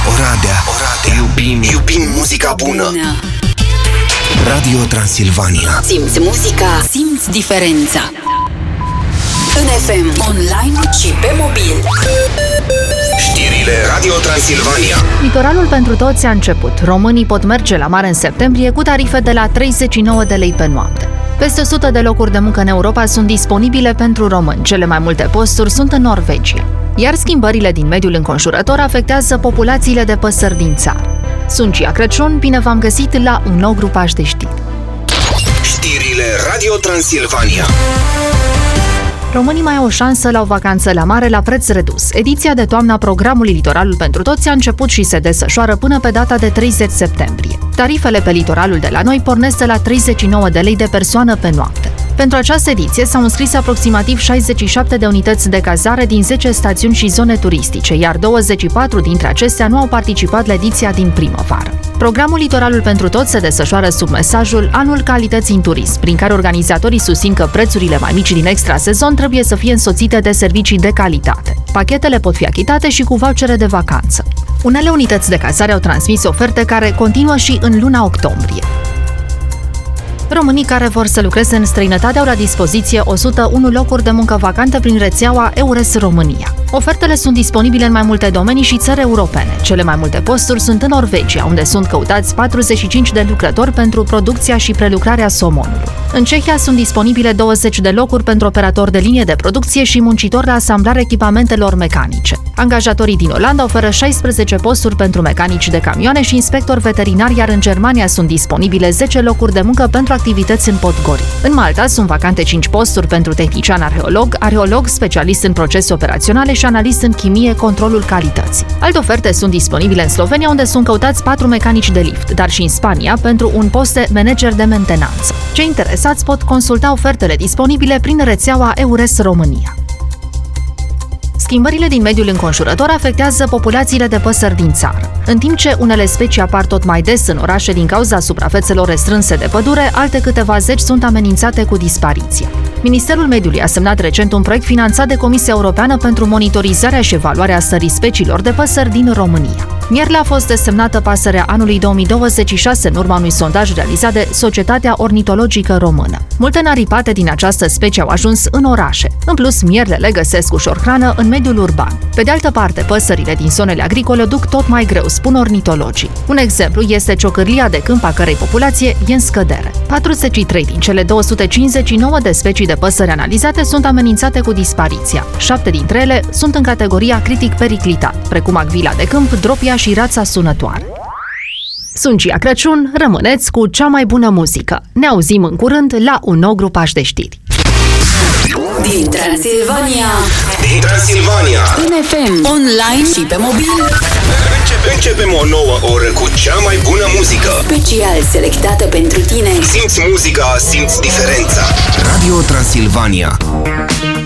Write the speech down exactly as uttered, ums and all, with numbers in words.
Oradea, Oradea. Iubim, iubim muzica bună. Radio Transilvania. Simți muzica, simți diferența. În F M, online și pe mobil. Știrile Radio Transilvania. Litoralul pentru toți a început. Românii pot merge la mare în septembrie cu tarife de la treizeci și nouă de lei pe noapte. Peste o sută de locuri de muncă în Europa sunt disponibile pentru români. Cele mai multe posturi sunt în Norvegia. Iar schimbările din mediul înconjurător afectează populațiile de păsări din țară. Sunt Cia Crăciun, bine v-am găsit la un nou grupaj de știri. Știrile Radio Transilvania. Românii mai au o șansă la o vacanță la mare la preț redus. Ediția de toamnă a programului Litoralul pentru toți a început și se desfășoară până pe data de treizeci septembrie. Tarifele pe litoralul de la noi pornesc de la treizeci și nouă de lei de persoană pe noapte. Pentru această ediție s-au înscris aproximativ șaizeci și șapte de unități de cazare din zece stațiuni și zone turistice, iar douăzeci și patru dintre acestea nu au participat la ediția din primăvară. Programul Litoralul pentru toți se desfășoară sub mesajul Anul Calității în Turism, prin care organizatorii susțin că prețurile mai mici din extra sezon trebuie să fie însoțite de servicii de calitate. Pachetele pot fi achitate și cu vouchere de vacanță. Unele unități de cazare au transmis oferte care continuă și în luna octombrie. Românii care vor să lucreze în străinătate au la dispoziție o sută unu locuri de muncă vacante prin rețeaua EURES România. Ofertele sunt disponibile în mai multe domenii și țări europene. Cele mai multe posturi sunt în Norvegia, unde sunt căutați patruzeci și cinci de lucrători pentru producția și prelucrarea somonului. În Cehia sunt disponibile douăzeci de locuri pentru operatori de linie de producție și muncitori la asamblarea echipamentelor mecanice. Angajatorii din Olanda oferă șaisprezece posturi pentru mecanici de camioane și inspectori veterinari, iar în Germania sunt disponibile zece locuri de muncă pentru activități în Podgorica. În Malta sunt vacante cinci posturi pentru tehnician arheolog, arheolog specialist în procese operaționale și analist în chimie, controlul calității. Alte oferte sunt disponibile în Slovenia, unde sunt căutați patru mecanici de lift, dar și în Spania pentru un post de manager de mentenanță. Cei interesați pot consulta ofertele disponibile prin rețeaua EURES România. Schimbările din mediul înconjurător afectează populațiile de păsări din țară. În timp ce unele specii apar tot mai des în orașe din cauza suprafețelor restrânse de pădure, alte câteva zeci sunt amenințate cu dispariția. Ministerul Mediului a semnat recent un proiect finanțat de Comisia Europeană pentru monitorizarea și evaluarea stării speciilor de păsări din România. Mierle a fost desemnată pasărea anului două mii douăzeci și șase în urma unui sondaj realizat de Societatea Ornitologică Română. Multe naripate din această specie au ajuns în orașe. În plus, mierlele găsesc ușor hrană în mediul urban. Pe de altă parte, păsările din zonele agricole duc tot mai greu, spun ornitologii. Un exemplu este ciocârlia de câmp, a cărei populație e în scădere. patruzeci și trei din cele două sute cincizeci și nouă de specii de păsări analizate sunt amenințate cu dispariția. Șapte dintre ele sunt în categoria critic periclitat, precum agvila de câmp, dropia și rața sunătoare. Sunt Cia Crăciun, rămâneți cu cea mai bună muzică. Ne auzim în curând la un nou grupaj de știri. Din Transilvania, Din Transilvania. în F M, online și pe mobil. Începe, începem o nouă oră cu cea mai bună muzică. Special selectată pentru tine. Simți muzica, simți diferența. Radio Transilvania.